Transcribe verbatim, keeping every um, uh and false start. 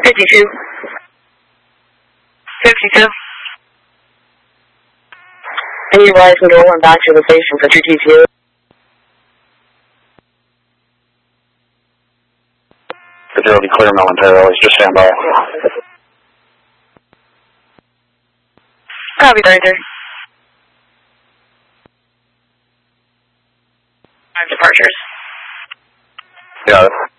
fifty-two. fifty-two. Any rise and roll and back to the station for two T T A. The zero be clear, Military, always just stand by. Copy, Ranger. Five departures. Got it.